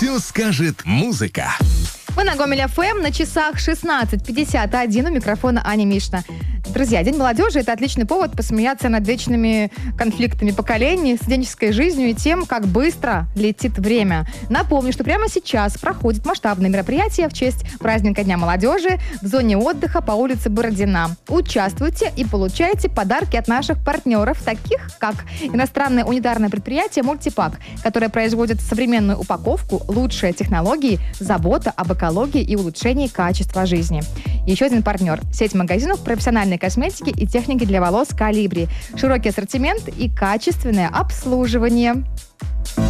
Все скажет музыка. Мы на Гомель ФМ, на часах 16:51, у микрофона Аня Мишна. Друзья, День молодежи – это отличный повод посмеяться над вечными конфликтами поколений, студенческой жизнью и тем, как быстро летит время. Напомню, что прямо сейчас проходит масштабное мероприятие в честь праздника Дня молодежи в зоне отдыха по улице Бородина. Участвуйте и получайте подарки от наших партнеров, таких как иностранное унитарное предприятие «Мультипак», которое производит современную упаковку, лучшие технологии, забота об экологии и улучшении качества жизни. Еще один партнер – сеть магазинов профессиональной косметики и техники для волос «Колибри». Широкий ассортимент и качественное обслуживание.